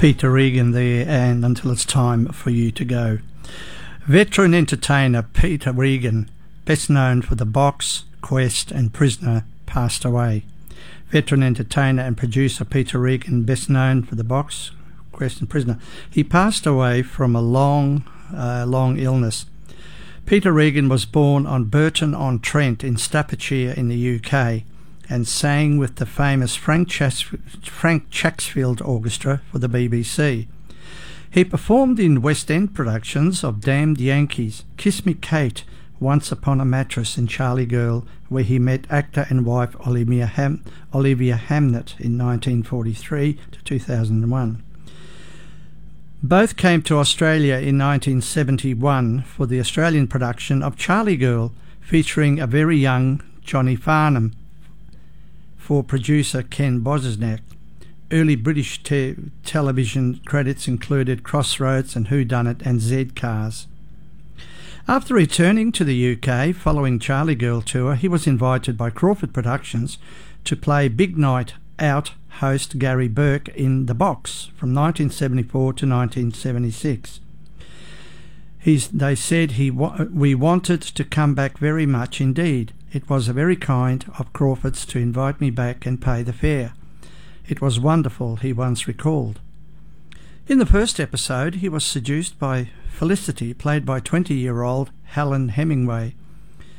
Peter Regan there, and Until It's Time for You to Go. Veteran entertainer Peter Regan, best known for The Box, Quest and Prisoner, passed away. Veteran entertainer and producer Peter Regan, best known for The Box, Quest and Prisoner. He passed away from a long illness. Peter Regan was born on Burton-on-Trent in Staffordshire in the UK and sang with the famous Frank Chacksfield Orchestra for the BBC. He performed in West End productions of Damned Yankees, Kiss Me Kate, Once Upon a Mattress and Charlie Girl, where he met actor and wife Olivia Hamnet in 1943 to 2001. Both came to Australia in 1971 for the Australian production of Charlie Girl, featuring a very young Johnny Farnham, for producer Ken Bosniak. Early British television credits included Crossroads and Who Done It and Z Cars. After returning to the UK following Charlie Girl tour, he was invited by Crawford Productions to play Big Night Out host Gary Burke in The Box from 1974 to 1976. They said we wanted to come back very much indeed. It was very kind of Crawfords to invite me back and pay the fare. It was wonderful, he once recalled. In the first episode, he was seduced by Felicity, played by 20-year-old Helen Hemingway,